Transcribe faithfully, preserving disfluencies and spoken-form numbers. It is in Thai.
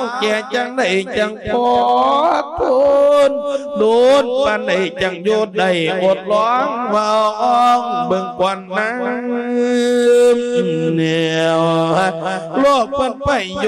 แก่จังได้จังพอทุนโดนปันได้จังโยดได้อดร้องว่าอ้องเบิ่งควันน้ำเหนียวโลกเพิ่นไป